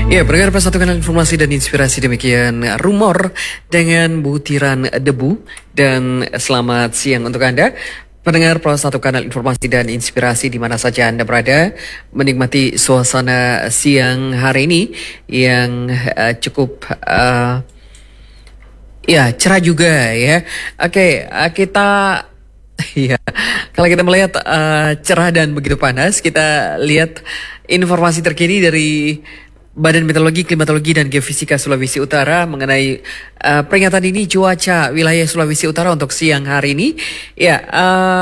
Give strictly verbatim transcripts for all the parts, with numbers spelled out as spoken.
Ya, pendengar persatukan informasi dan inspirasi demikian rumor dengan butiran debu dan selamat siang untuk Anda. Pendengar satu kanal informasi dan inspirasi di mana saja Anda berada menikmati suasana siang hari ini yang uh, cukup uh, ya cerah juga ya. Oke, uh, kita ya kalau kita melihat uh, cerah dan begitu panas, kita lihat informasi terkini dari Badan Meteorologi, Klimatologi dan Geofisika Sulawesi Utara mengenai uh, peringatan dini cuaca wilayah Sulawesi Utara untuk siang hari ini. Ya, uh,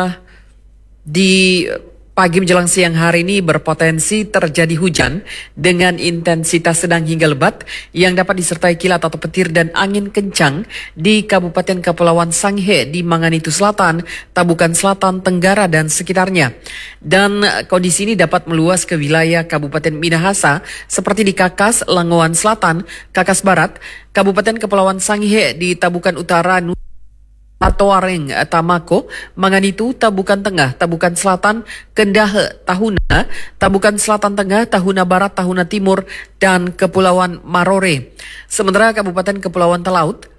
di pagi menjelang siang hari ini berpotensi terjadi hujan dengan intensitas sedang hingga lebat yang dapat disertai kilat atau petir dan angin kencang di Kabupaten Kepulauan Sangihe di Manganitu Selatan, Tabukan Selatan, Tenggara dan sekitarnya. Dan kondisi ini dapat meluas ke wilayah Kabupaten Minahasa seperti di Kakas, Langowan Selatan, Kakas Barat, Kabupaten Kepulauan Sangihe di Tabukan Utara, Atoareng, Tamako, Manganitu, Tabukan Tengah, Tabukan Selatan, Kendahe, Tahuna, Tabukan Selatan Tengah, Tahuna Barat, Tahuna Timur, dan Kepulauan Marore. Sementara Kabupaten Kepulauan Talaut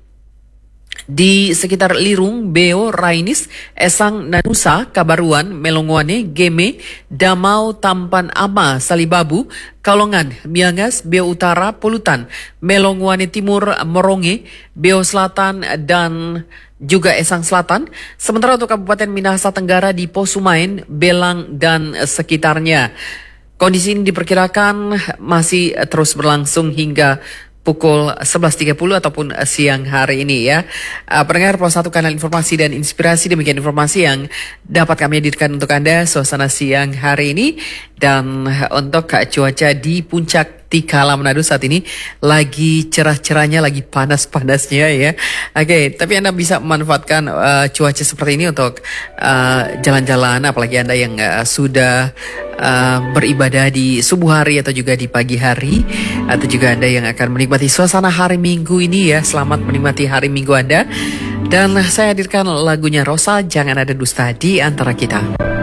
di sekitar Lirung, Beo, Rainis, Esang, Nanusa, Kabaruan, Melongwane, Geme, Damau, Tampan Ama, Salibabu, Kalongan, Miangas, Beo Utara, Polutan, Melongwane Timur, Moronge, Beo Selatan, dan juga Esang Selatan. Sementara untuk Kabupaten Minahasa Tenggara di Posumain, Belang, dan sekitarnya. Kondisi ini diperkirakan masih terus berlangsung hingga pukul sebelas tiga puluh ataupun siang hari ini ya. Uh, pendengar satu kanal informasi dan inspirasi, demikian informasi yang dapat kami hadirkan untuk Anda suasana siang hari ini. Dan untuk cuaca di puncak Tikala Manado saat ini lagi cerah-cerahnya, lagi panas-panasnya ya. Oke, okay, tapi Anda bisa memanfaatkan uh, cuaca seperti ini untuk uh, jalan-jalan, apalagi Anda yang uh, sudah uh, beribadah di subuh hari atau juga di pagi hari, atau juga Anda yang akan menikmati suasana hari Minggu ini ya. Selamat menikmati hari Minggu Anda. Dan saya hadirkan lagunya Rosa, Jangan Ada Dusta di Antara Kita.